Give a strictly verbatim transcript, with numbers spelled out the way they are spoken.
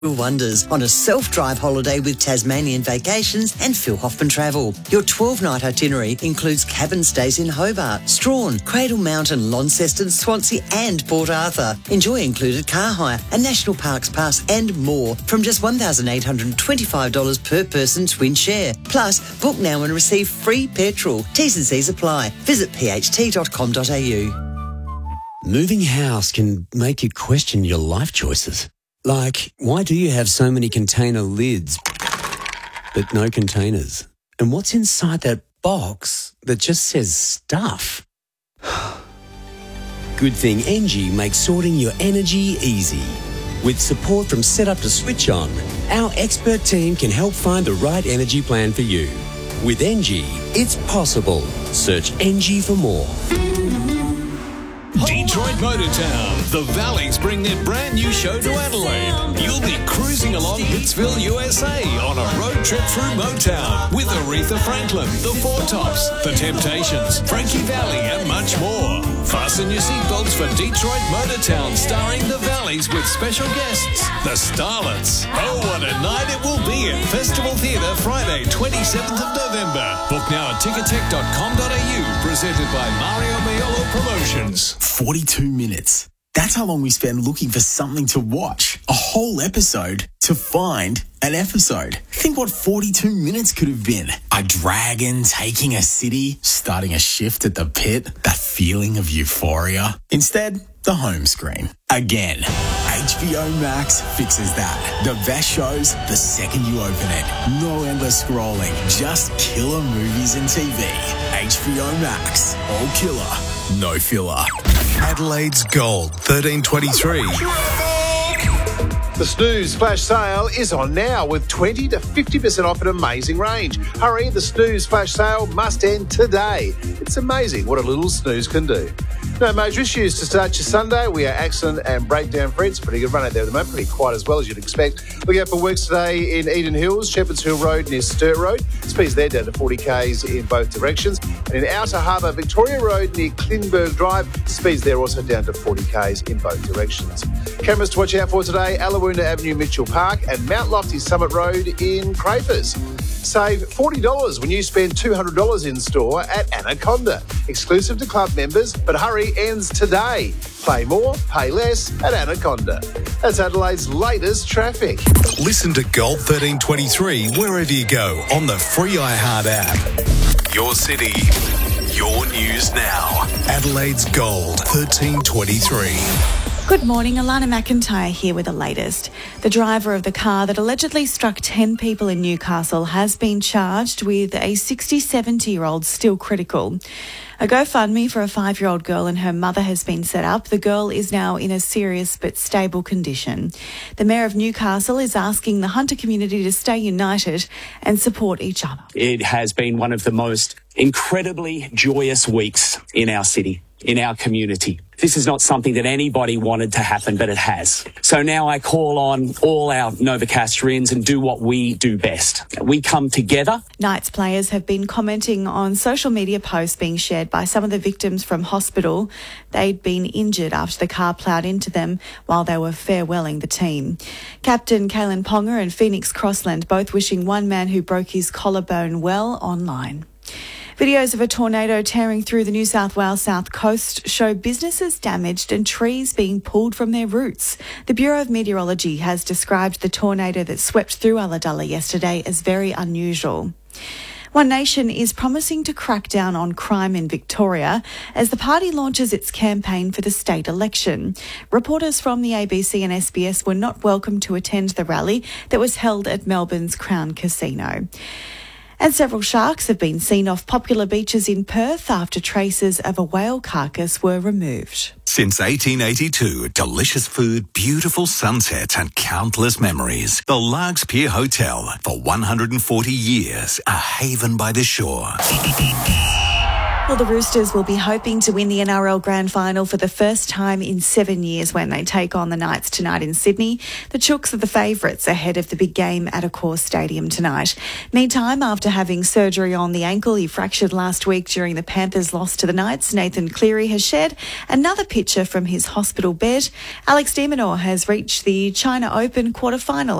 Wonders on a self-drive holiday with Tasmanian Vacations and Phil Hoffman Travel. Your twelve-night itinerary includes cabin stays in Hobart, Strahan, Cradle Mountain, Launceston, Swansea and Port Arthur. Enjoy included car hire, a National Parks Pass and more from just one thousand eight hundred twenty-five dollars per person twin share. Plus, book now and receive free petrol. T's and C's apply. Visit p h t dot com dot a u. Moving house can make you question your life choices. Like, why do you have so many container lids, but no containers? And what's inside that box that just says stuff? Good thing Engie makes sorting your energy easy. With support from Setup to Switch On, our expert team can help find the right energy plan for you. With Engie, it's possible. Search Engie for more. Detroit Motortown. The Valleys bring their brand new show to Adelaide. You'll be cruising along Hitsville, U S A on a road trip through Motown with Aretha Franklin, The Four Tops, The Temptations, Frankie Valli and much more. Fasten your seatbelts for Detroit Motortown starring The Valleys with special guests, The Starlets. Oh, what a night it will be at Festival Theatre Friday, twenty-seventh of November. Book now at ticketek dot com dot a u. Presented by Mario Maiolo Promotions. forty-two minutes. That's how long we spend looking for something to watch. A whole episode to find an episode. Think what forty-two minutes could have been. A dragon taking a city, starting a shift at the pit, that feeling of euphoria. Instead, the home screen. Again. H B O Max fixes that. The best shows the second you open it. No endless scrolling, just killer movies and T V. H B O Max. All killer, no filler. Adelaide's Gold, thirteen twenty-three. The Snooze Flash Sale is on now with twenty to fifty percent off an amazing range. Hurry, the Snooze Flash Sale must end today. It's amazing what a little snooze can do. No major issues to start your Sunday. We are accident and breakdown free. It's a pretty good run out there at the moment, pretty quiet as well as you'd expect. Look out for works today in Eden Hills, Shepherds Hill Road near Sturt Road. Speeds there down to forty kays in both directions. And in Outer Harbour, Victoria Road near Klinberg Drive, speeds there also down to forty kays in both directions. Cameras to watch out for today, Allawoona Avenue, Mitchell Park and Mount Lofty Summit Road in Crafers. Save forty dollars when you spend two hundred dollars in store at Anaconda. Exclusive to club members, but hurry, ends today. Play more, pay less at Anaconda. That's Adelaide's latest traffic. Listen to Gold thirteen twenty-three wherever you go on the free iHeart app. Your city, your news now. Adelaide's Gold thirteen twenty-three. Good morning, Alana McIntyre here with the latest. The driver of the car that allegedly struck ten people in Newcastle has been charged with a sixty-seven-year-old still critical. A GoFundMe for a five-year-old girl and her mother has been set up. The girl is now in a serious but stable condition. The Mayor of Newcastle is asking the Hunter community to stay united and support each other. It has been one of the most incredibly joyous weeks in our city, in our community. This is not something that anybody wanted to happen, but it has. So now I call on all our Novocastrians and do what we do best. We come together. Knights players have been commenting on social media posts being shared by some of the victims from hospital. They'd been injured after the car ploughed into them while they were farewelling the team. Captain Kalen Ponga and Phoenix Crossland both wishing one man who broke his collarbone well online. Videos of a tornado tearing through the New South Wales south coast show businesses damaged and trees being pulled from their roots. The Bureau of Meteorology has described the tornado that swept through Ulladulla yesterday as very unusual. One Nation is promising to crack down on crime in Victoria as the party launches its campaign for the state election. Reporters from the A B C and S B S were not welcome to attend the rally that was held at Melbourne's Crown Casino. And several sharks have been seen off popular beaches in Perth after traces of a whale carcass were removed. Since eighteen eighty-two, delicious food, beautiful sunset and countless memories. The Largs Pier Hotel, for one hundred forty years, a haven by the shore. Well, the Roosters will be hoping to win the N R L Grand Final for the first time in seven years when they take on the Knights tonight in Sydney. The Chooks are the favourites ahead of the big game at Accor Stadium tonight. Meantime, after having surgery on the ankle he fractured last week during the Panthers' loss to the Knights, Nathan Cleary has shared another picture from his hospital bed. Alex de Minaur has reached the China Open quarter-final